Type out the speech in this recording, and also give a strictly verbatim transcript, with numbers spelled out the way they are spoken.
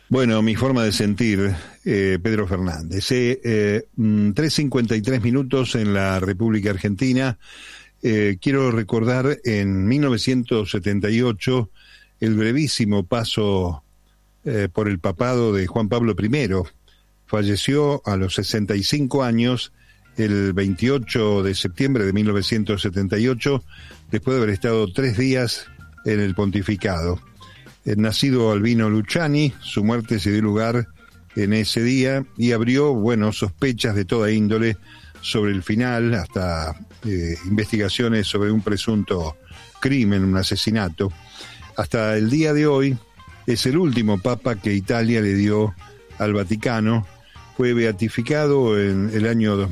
Bueno, mi forma de sentir, eh, Pedro Fernández. Eh, eh, tres cincuenta y tres minutos en la República Argentina. Eh, quiero recordar en mil novecientos setenta y ocho el brevísimo paso eh, por el papado de Juan Pablo primero. Falleció a los sesenta y cinco años el veintiocho de septiembre de mil novecientos setenta y ocho, después de haber estado tres días en el pontificado. El nacido Albino Luciani, su muerte se dio lugar en ese día y abrió, bueno, sospechas de toda índole sobre el final, hasta eh, investigaciones sobre un presunto crimen, un asesinato. Hasta el día de hoy es el último papa que Italia le dio al Vaticano. Fue beatificado en el año dos mil